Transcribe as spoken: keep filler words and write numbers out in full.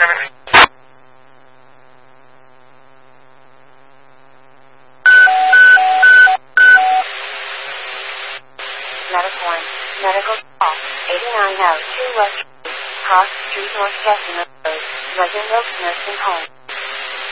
Mediform. Medical call. eighty-nine oh two West Street, Cross Street, North Jefferson Road, Legend Oaks Nursing Home.